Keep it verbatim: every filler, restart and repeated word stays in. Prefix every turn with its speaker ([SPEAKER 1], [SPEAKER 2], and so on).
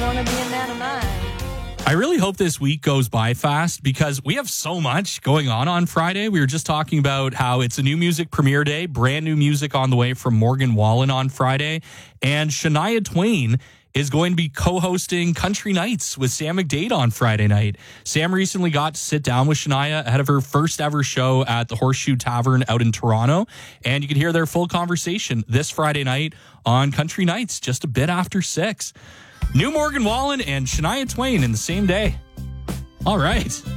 [SPEAKER 1] want to be a man of mine.
[SPEAKER 2] I really hope this week goes by fast because we have so much going on on Friday. We were just talking about how it's a new music premiere day, brand new music on the way from Morgan Wallen on Friday. And Shania Twain is going to be co-hosting Country Nights with Sam McDade on Friday night. Sam recently got to sit down with Shania ahead of her first ever show at the Horseshoe Tavern out in Toronto. And you can hear their full conversation this Friday night on Country Nights, just a bit after six. New Morgan Wallen and Shania Twain in the same day. All right.